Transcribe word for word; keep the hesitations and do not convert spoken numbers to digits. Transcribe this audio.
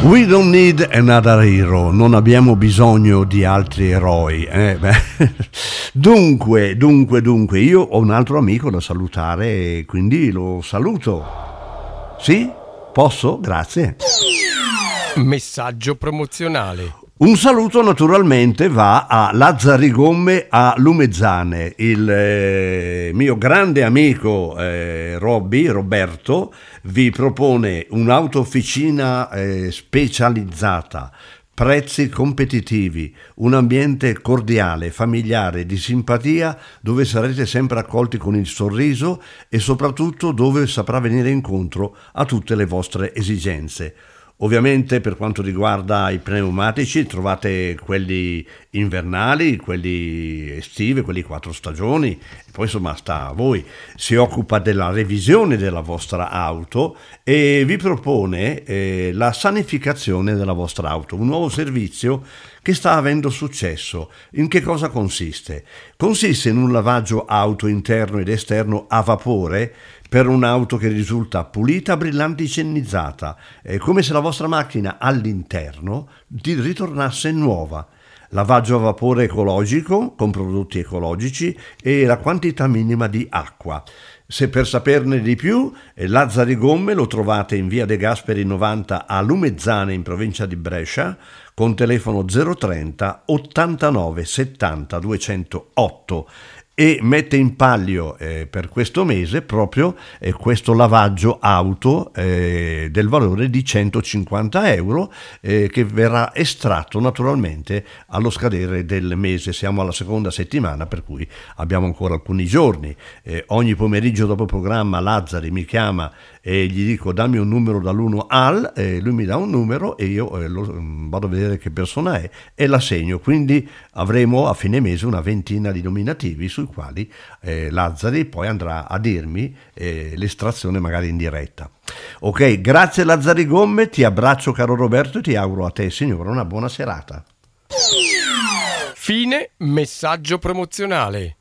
We don't need another hero, non abbiamo bisogno di altri eroi. Eh, beh. Dunque, dunque, dunque, io ho un altro amico da salutare e quindi lo saluto. Sì? Posso? Grazie. Messaggio promozionale. Un saluto naturalmente va a Lazzari Gomme a Lumezzane, il eh, mio grande amico eh, Robby, Roberto, vi propone un'autofficina eh, specializzata, prezzi competitivi, un ambiente cordiale, familiare, di simpatia, dove sarete sempre accolti con il sorriso e soprattutto dove saprà venire incontro a tutte le vostre esigenze. Ovviamente per quanto riguarda i pneumatici trovate quelli invernali, quelli estivi, quelli quattro stagioni, e poi insomma sta a voi. Si occupa della revisione della vostra auto e vi propone eh, la sanificazione della vostra auto, un nuovo servizio che sta avendo successo. In che cosa consiste? Consiste in un lavaggio auto interno ed esterno a vapore per un'auto che risulta pulita, brillante, igienizzata, è come se la vostra macchina all'interno ti ritornasse nuova. Lavaggio a vapore ecologico con prodotti ecologici e la quantità minima di acqua. Se per saperne di più, Lazzari Gomme lo trovate in via De Gasperi novanta a Lumezzane in provincia di Brescia con telefono zero trenta ottantanove settanta duecentootto. E mette in palio eh, per questo mese proprio eh, questo lavaggio auto eh, del valore di centocinquanta euro eh, che verrà estratto naturalmente allo scadere del mese. Siamo alla seconda settimana, per cui abbiamo ancora alcuni giorni. Eh, ogni pomeriggio dopo programma Lazzari mi chiama e gli dico dammi un numero dall'uno al, e lui mi dà un numero e io eh, lo, vado a vedere che persona è e la segno. Quindi avremo a fine mese una ventina di nominativi sui quali eh, Lazzari poi andrà a dirmi eh, l'estrazione magari in diretta. Ok, grazie Lazzari Gomme, ti abbraccio caro Roberto e ti auguro a te signora una buona serata. Fine messaggio promozionale.